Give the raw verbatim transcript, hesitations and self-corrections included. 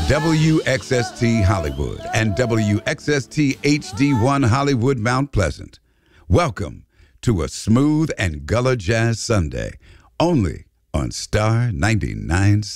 W X S T Hollywood and W X S T H D one Hollywood Mount Pleasant. Welcome to a smooth and gullah jazz Sunday, only on Star ninety-nine.